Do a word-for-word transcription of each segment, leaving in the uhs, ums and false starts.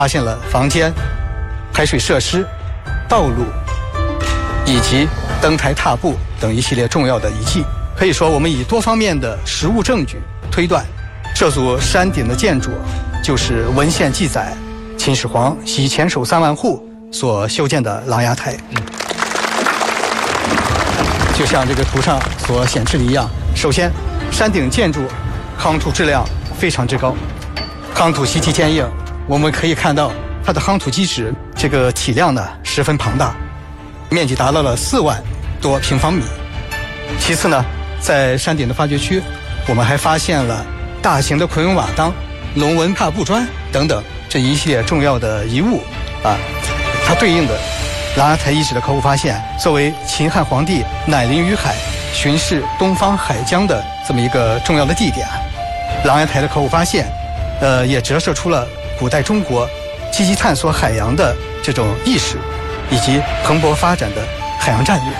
发现了房间、排水设施、道路以及登台踏步等一系列重要的遗迹。可以说，我们以多方面的实物证据推断，这座山顶的建筑就是文献记载秦始皇以前手三万户所修建的琅琊台。就像这个图上所显示的一样，首先，山顶建筑夯土质量非常之高，夯土细体坚硬，我们可以看到它的夯土基质这个体量呢十分庞大，面积达到了四万多平方米。其次呢，在山顶的发掘区，我们还发现了大型的昆仑瓦当、龙纹踏步砖等等这一系列重要的遗物啊，它对应的琅琊台遗址的考古发现，作为秦汉皇帝乃临于海、巡视东方海疆的这么一个重要的地点，琅琊台的考古发现，呃，也折射出了古代中国积极探索海洋的这种意识，以及蓬勃发展的海洋战略。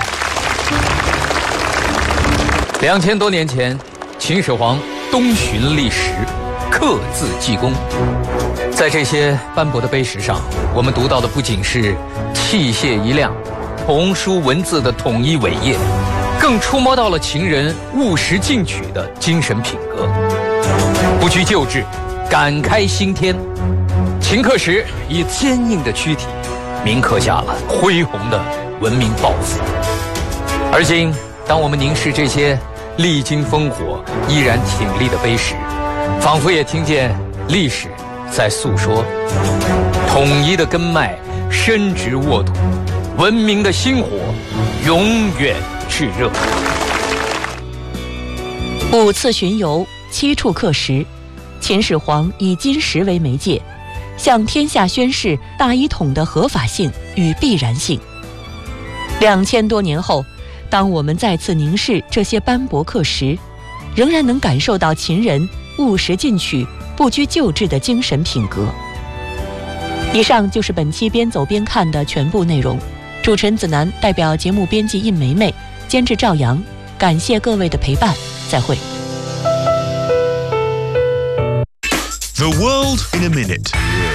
两千多年前，秦始皇东巡历石，刻字记功。在这些斑驳的碑石上，我们读到的不仅是器械一亮、红书文字的统一伟业，更触摸到了秦人务实进取的精神品格，不拘旧制，敢开新天。秦刻石以坚硬的躯体，铭刻下了恢宏的文明抱负。而今，当我们凝视这些历经烽火依然挺立的碑石，仿佛也听见历史在诉说，统一的根脉深植沃土，文明的星火永远炽热。 五次巡游，七处刻石，秦始皇以金石为媒介，向天下宣示大一统的合法性与必然性。两千多年后，当我们再次凝视这些斑驳刻石，仍然能感受到秦人务实进取、不拘旧制的精神品格。以上就是本期边走边看的全部内容。主持人子楠代表节目编辑印梅梅，监制赵阳，感谢各位的陪伴，再会。 The world in a minute。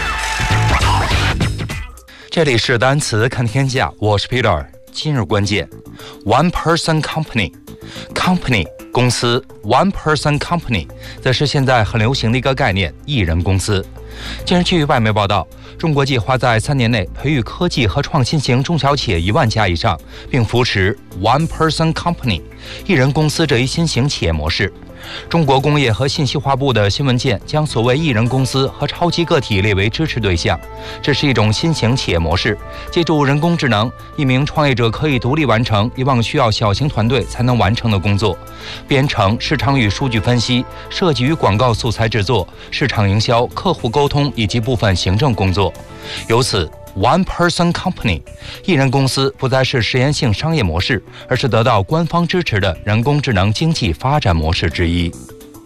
这里是单词看天下，我是 Peter。今日关键 ，one person company， company 公司 ，one person company 则是现在很流行的一个概念，一人公司。近日，据外媒报道，中国计划在三年内培育科技和创新型中小企业一万家以上，并扶持 one person company 一人公司这一新型企业模式。中国工业和信息化部的新文件将所谓一人公司和超级个体列为支持对象。这是一种新型企业模式，借助人工智能，一名创业者可以独立完成以往需要小型团队才能完成的工作，编程、市场与数据分析、设计与广告素材制作、市场营销、客户沟通以及部分行政工作。由此One person company， 一人公司不再是实验性商业模式，而是得到官方支持的人工智能经济发展模式之一。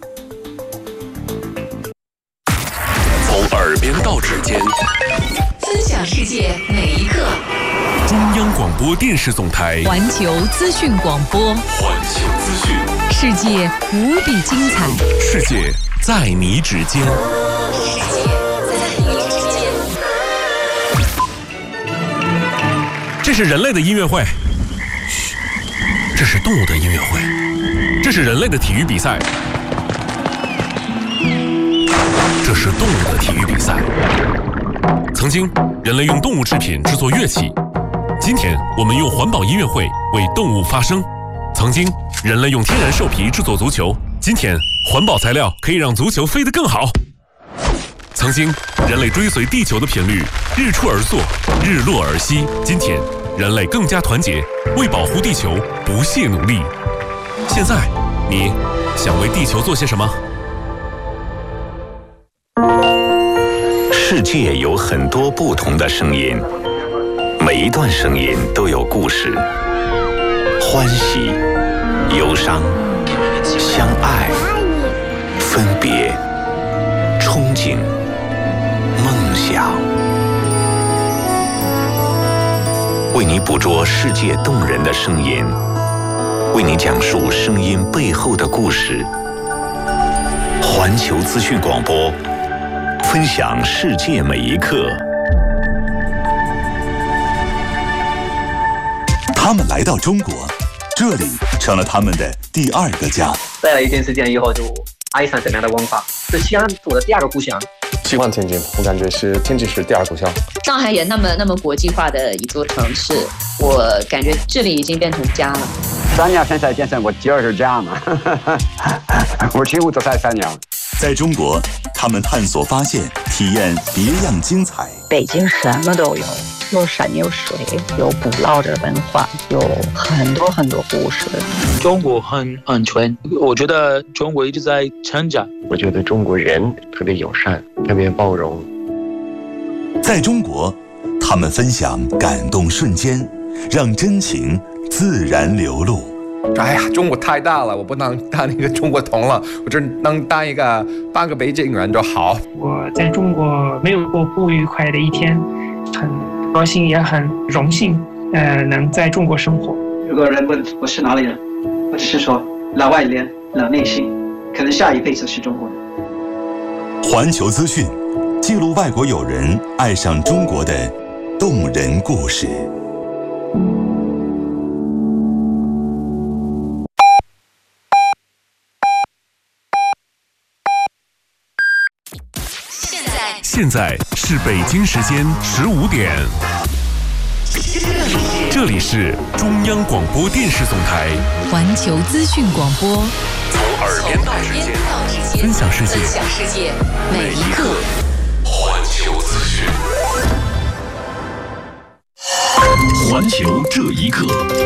从耳边到指尖， 分享世界每一刻。 中央广播电视总台环球资讯广播， 环球资讯， 世界无比精彩， 世界在你指尖。这是人类的音乐会，嘘，这是动物的音乐会，这是人类的体育比赛，这是动物的体育比赛。曾经，人类用动物制品制作乐器，今天我们用环保音乐会为动物发声。曾经，人类用天然兽皮制作足球，今天环保材料可以让足球飞得更好。曾经，人类追随地球的频率，日出而作，日落而息。今天，人类更加团结，为保护地球不懈努力。现在，你想为地球做些什么？ 世界有很多不同的声音，每一段声音都有故事，欢喜、忧伤、相爱、分别、憧憬、梦想。为你捕捉世界动人的声音，为你讲述声音背后的故事。环球资讯广播， 分享世界每一刻。 他们来到中国，这里成了他们的第二个家。 待了一段时间以后，就爱上这边的文化，是西安做的第二个故乡。 喜欢天津，我感觉是天津市第二故乡。 上海也那么那么国际化的一座城市，我感觉这里已经变成家了。 三娘现在变成我第二个家嘛，我几乎都在三娘。 在中国，他们探索发现，体验别样精彩。 北京什么都有，有山有水，有古老的文化，有很多很多故事。 中国很安全，我觉得中国一直在成长。 我觉得中国人特别友善，特别包容。 在中国，他们分享感动瞬间，让真情自然流露。 哎呀，中国太大了，我不能当一个中国通了，我只能当一个半个北京人就好。 我在中国没有过不愉快的一天，很高兴也很荣幸，呃，能在中国生活。 如果人问我是哪里人，我只是说老外脸老内心，可能下一辈子是中国人。 环球资讯记录外国友人爱上中国的动人故事。 现在是北京时间十五点，这里是中央广播电视总台环球资讯广播， 从耳边到指尖，分享世界， 分享世界每一刻。 环球资讯， 环球这一刻。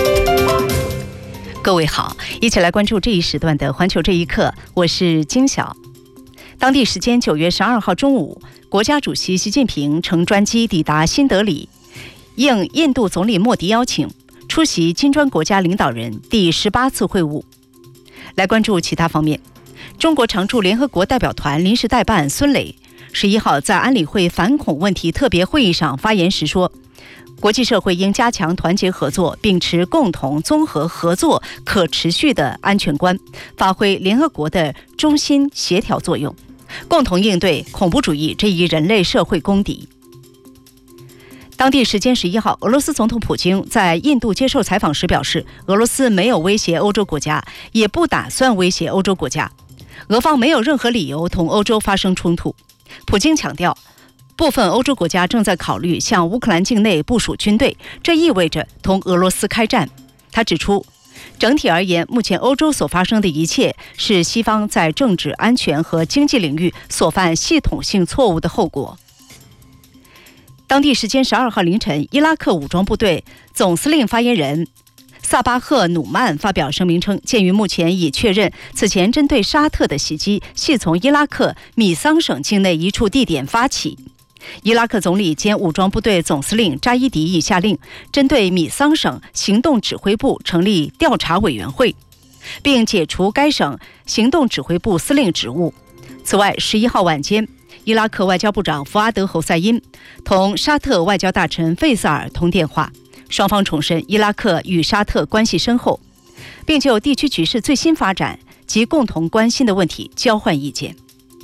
各位好，一起来关注这一时段的环球这一刻，我是金晓。当地时间九月十二号中午，国家主席习近平乘专机抵达新德里，应印度总理莫迪邀请，出席金砖国家领导人第十八次会晤。来关注其他方面，中国常驻联合国代表团临时代办孙磊十一号在安理会反恐问题特别会议上发言时说，国际社会应加强团结合作，秉持共同、综合、合作、可持续的安全观，发挥联合国的中心协调作用，共同应对恐怖主义这一人类社会公敌。当地时间十一号，俄罗斯总统普京在印度接受采访时表示，俄罗斯没有威胁欧洲国家，也不打算威胁欧洲国家，俄方没有任何理由同欧洲发生冲突。普京强调，部分欧洲国家正在考虑向乌克兰境内部署军队，这意味着同俄罗斯开战。他指出，整体而言，目前欧洲所发生的一切是西方在政治、安全和经济领域所犯系统性错误的后果。当地时间十二号凌晨，伊拉克武装部队总司令发言人萨巴赫努曼发表声明称，鉴于目前已确认此前针对沙特的袭击系从伊拉克米桑省境内一处地点发起，伊拉克总理兼武装部队总司令扎伊迪已下令针对米桑省行动指挥部成立调查委员会，并解除该省行动指挥部司令职务。此外，十一号晚间，伊拉克外交部长福阿德·侯赛因同沙特外交大臣费萨尔通电话，双方重申伊拉克与沙特关系深厚，并就地区局势最新发展及共同关心的问题交换意见。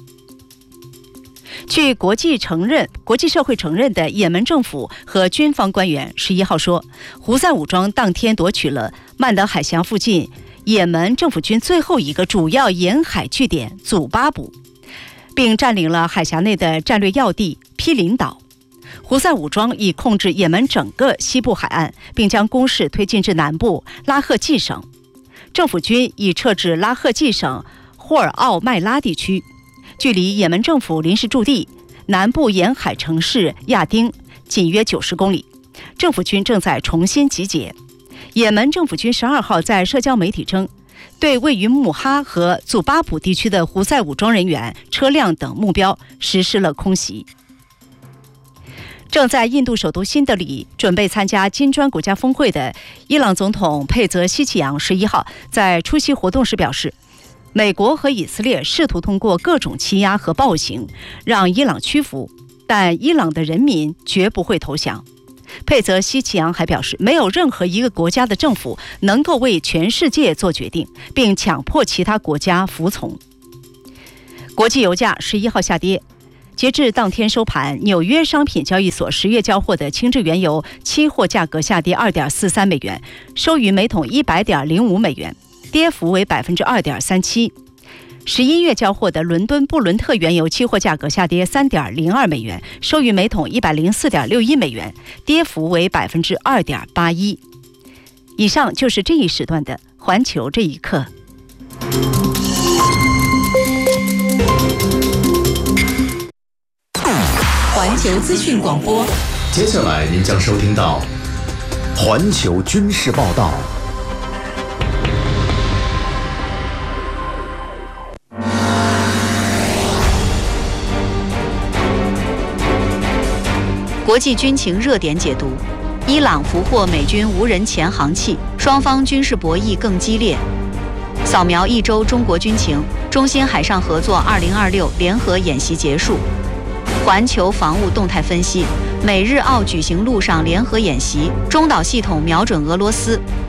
据国际承认、国际社会承认的也门政府和军方官员十一号说，胡塞武装当天夺取了曼德海峡附近也门政府军最后一个主要沿海据点祖巴卜，并占领了海峡内的战略要地毗邻岛。胡塞武装已控制也门整个西部海岸，并将攻势推进至南部拉赫季省。政府军已撤至拉赫季省霍尔奥麦拉地区，距离也门政府临时驻地南部沿海城市亚丁仅约九十公里。政府军正在重新集结。也门政府军十二号在社交媒体称，对位于穆哈和祖巴卜地区的胡塞武装人员、车辆等目标实施了空袭。正在印度首都新德里准备参加金砖国家峰会的伊朗总统佩泽希奇扬十一号在出席活动时表示，美国和以色列试图通过各种欺压和暴行让伊朗屈服，但伊朗的人民绝不会投降。佩泽希奇扬还表示，没有任何一个国家的政府能够为全世界做决定，并强迫其他国家服从。国际油价十一号下跌， 截至当天收盘，纽约商品交易所十月交货的轻质原油期货价格下跌 二点四三美元，收于每桶一百点零五美元，跌幅为 百分之二点三七。十一月交货的伦敦布伦特原油期货价格下跌 三点零二美元，收于每桶一百零四点六一美元，跌幅为 百分之二点八一。以上就是这一时段的环球这一刻。 环球资讯广播， 接下来您将收听到环球军事报道。 国际军情热点解读：伊朗俘获美军无人潜航器，双方军事博弈更激烈。扫描一周中国军情，中新海上合作二零二六联合演习结束。环球防务动态分析：美日澳举行陆上联合演习，中导系统瞄准俄罗斯，